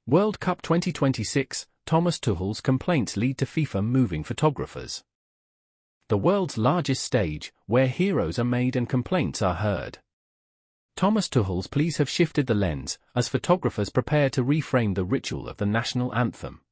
World Cup 2026, Thomas Tuchel's complaints lead to FIFA moving photographers. The world's largest stage, where heroes are made and complaints are heard. Thomas Tuchel's pleas have shifted the lens, as photographers prepare to reframe the ritual of the national anthem.